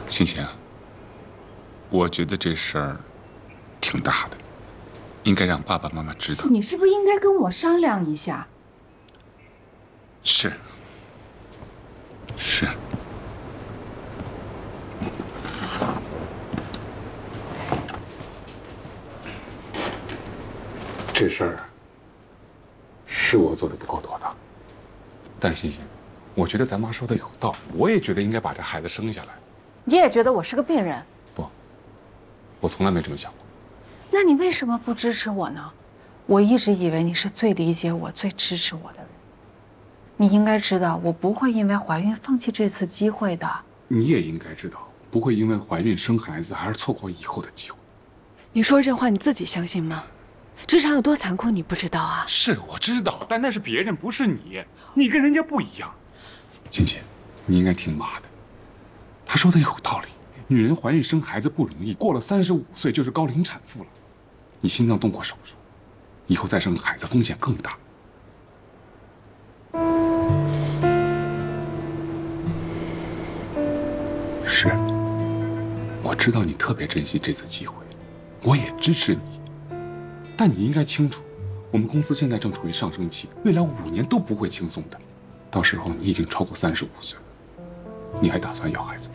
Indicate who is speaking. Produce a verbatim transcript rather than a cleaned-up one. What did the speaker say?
Speaker 1: 欣欣，我觉得这事儿挺大的，应该让爸爸妈妈知道。
Speaker 2: 你是不是应该跟我商量一下？
Speaker 1: 是，是。这事儿是我做的不够妥当，但是欣欣，我觉得咱妈说的有道理，我也觉得应该把这孩子生下来。
Speaker 2: 你也觉得我是个病人？
Speaker 1: 不，我从来没这么想过。
Speaker 2: 那你为什么不支持我呢？我一直以为你是最理解我、最支持我的人。你应该知道，我不会因为怀孕放弃这次机会的。
Speaker 1: 你也应该知道，不会因为怀孕生孩子而错过以后的机会。
Speaker 3: 你说这话你自己相信吗？职场有多残酷，你不知道啊？
Speaker 1: 是，我知道，但那是别人，不是你。你跟人家不一样。欣欣，你应该听妈的，她说的有道理。女人怀孕生孩子不容易，过了三十五岁就是高龄产妇了。你心脏动过手术，以后再生孩子风险更大。是，我知道你特别珍惜这次机会，我也支持你。但你应该清楚，我们公司现在正处于上升期，未来五年都不会轻松的。到时候你已经超过三十五岁了，你还打算要孩子吗？